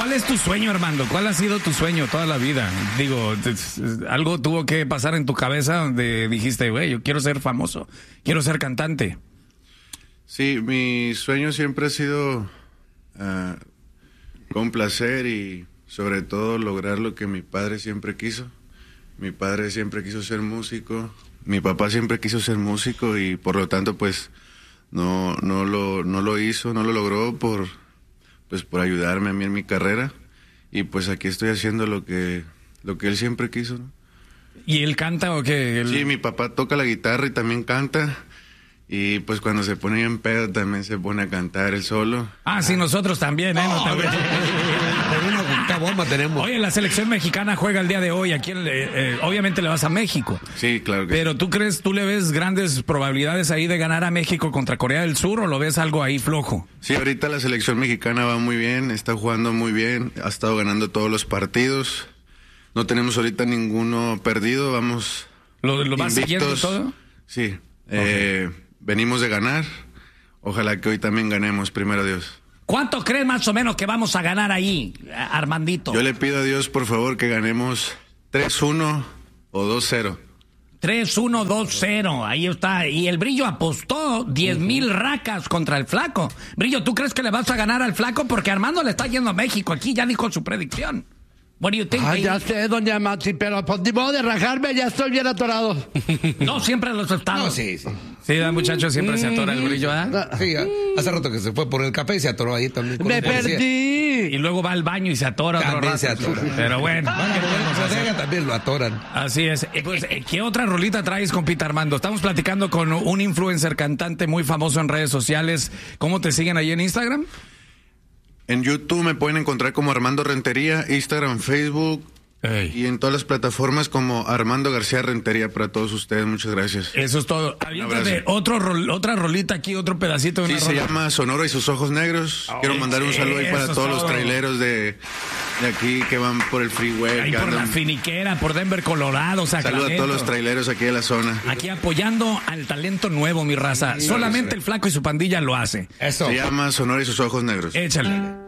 ¿Cuál es tu sueño, Armando? ¿Cuál ha sido tu sueño toda la vida? Digo, algo tuvo que pasar en tu cabeza donde dijiste, güey, yo quiero ser famoso, quiero ser cantante. Sí, mi sueño siempre ha sido complacer y sobre todo lograr lo que mi padre siempre quiso. Mi padre siempre quiso ser músico, mi papá siempre quiso ser músico y por lo tanto pues no lo hizo, no lo logró por ayudarme a mí en mi carrera y pues aquí estoy haciendo lo que él siempre quiso, ¿no? ¿Y él canta o qué? Sí, mi papá toca la guitarra y también canta. Y pues cuando se pone en pedo también se pone a cantar él solo. Ah, sí, nosotros también, ¿eh? No, una bomba tenemos. Oye, la selección mexicana juega el día de hoy. Aquí, obviamente le vas a México. Sí, claro que Pero tú le ves grandes probabilidades ahí de ganar a México contra Corea del Sur o lo ves algo ahí flojo? Sí, ahorita la selección mexicana va muy bien, está jugando muy bien, ha estado ganando todos los partidos. No tenemos ahorita ninguno perdido, vamos. ¿Lo vas siguiendo todo? Sí. Okay. Venimos de ganar. Ojalá que hoy también ganemos, primero Dios. ¿Cuánto crees más o menos que vamos a ganar ahí, Armandito? Yo le pido a Dios, por favor, que ganemos 3-1 o 2-0. 3-1, 2-0, ahí está. Y el Brillo apostó 10,000 racas contra el Flaco. Brillo, ¿tú crees que le vas a ganar al Flaco? Porque Armando le está yendo a México. Aquí ya dijo su predicción. What do you think? Ya sé, doña Maxi, pero pues ni modo de rajarme, ya estoy bien atorado. No, siempre los estados. No, sí. Sí, muchachos, siempre se atora el Brillo, ¿eh? Sí, hace rato que se fue por el café y se atoró ahí también. ¡Me perdí! Y luego va al baño y se atora otro También rato. se atora. Pero bueno. También lo atoran. Así es. Pues, ¿qué otra rolita traes, compita Armando? Estamos platicando con un influencer cantante muy famoso en redes sociales. ¿Cómo te siguen ahí en Instagram? En YouTube me pueden encontrar como Armando Rentería, Instagram, Facebook y en todas las plataformas como Armando García Rentería para todos ustedes. Muchas gracias. Eso es todo. Aviéntate otra rolita aquí, otro pedacito de sí, una se rola. llama Sonora y sus ojos negros. Quiero mandar un saludo ahí para todos los traileros de aquí que van por el freeway. Ahí por la Finiquera, por Denver, Colorado, Sacramento. Saludos a todos los traileros aquí de la zona. Aquí apoyando al talento nuevo, mi raza. Solamente el Flaco y su pandilla lo hace. Eso. Se llama Sonora y sus ojos negros. Échale.